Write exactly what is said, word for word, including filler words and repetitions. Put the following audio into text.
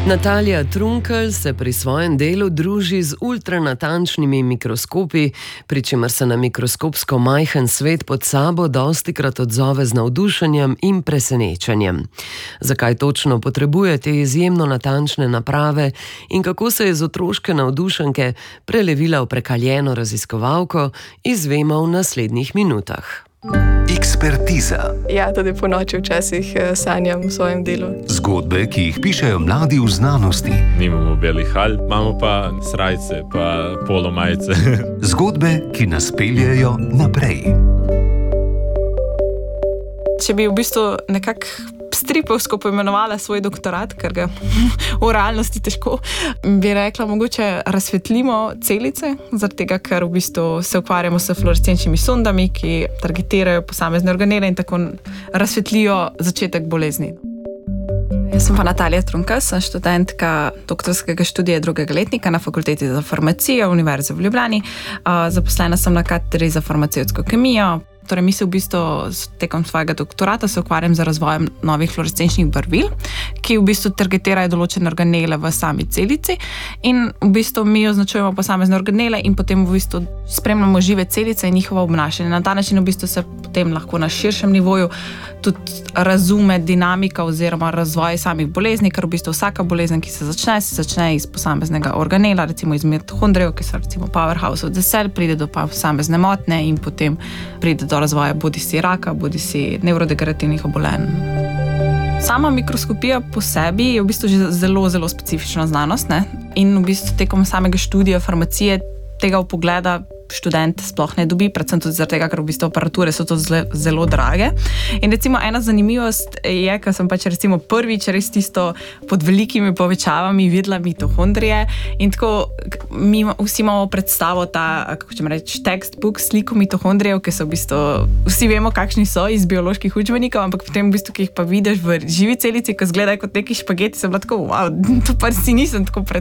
Natalija Trunkelj se pri svojem delu druži z ultranatančnimi mikroskopi, pri čemer se na mikroskopsko majhen svet pod sabo dostikrat odzove z navdušenjem in presenečenjem. Zakaj točno potrebuje te izjemno natančne naprave in kako se je z otroške navdušenke prelevila v prekaljeno raziskovalko, izvemo v naslednjih minutah. Ekspertiza. Ja, tudi po noči včasih sanjam v svojem delu. Zgodbe, ki jih pišejo mladi v znanosti. Nimamo belih halj, imamo pa srajce, pa polomajice. Zgodbe, ki nas peljejo naprej. Če bi v bistvu nekako stripovsko poimenovala svoj doktorat, ker ga v realnosti težko, bi rekla, mogoče razsvetlimo celice, zaradi tega, ker v bistvu se ukvarjamo s fluorescenčnimi sondami, ki targetirajo posamezne organele in tako razsvetlijo začetek bolezni. Jaz sem pa Natalija Trunkelj, sem študentka doktorskega študija drugega letnika na Fakulteti za farmacijo Univerze v Ljubljani. Zaposlena sem na katedri za farmacevtsko kemijo. Torej, mi se v bistvu tekom svojega doktorata se ukvarjam z razvojem novih fluorescenčnih barvil, ki v bistvu targetirajo določene organele v sami celici in v bistvu mi označujemo posamezne organele in potem v bistvu spremljamo žive celice in njihovo obnašanje. Na ta način v bistvu se potem lahko na širšem nivoju tudi razume dinamika oziroma razvoj samih bolezni, ker v bistvu vsaka bolezen, ki se začne, se začne iz posameznega organela, recimo iz mitohondrijev, ki so recimo powerhouse of the cell, pride do posamezne motnje in potem pride do razvoja bodi si raka, bodi si nevrodegenerativnih obolenj. Sama mikroskopija po sebi je v bistvu že zelo, zelo specifična znanost, ne? In v bistvu tekom samega študija farmacije tega vpogleda študent sploh ne dobi, predvsem tudi zaradi tega, ker v bistvu aparature so to zelo, zelo drage. In recimo ena zanimivost je, ker sem pač recimo prvič res tisto pod velikimi povečavami videla mitohondrije in tako mi vsi imamo predstavo ta, kako ćemo reči, textbook sliko mitohondrijev, ki so v bistvu, vsi vemo, kakšni so iz bioloških učbenikov, ampak potem v bistvu, ki jih pa vidiš v živi celici, ko izgledajo kot neki špageti, sem bila tako, wow, to pa si nisem tako predstavljala.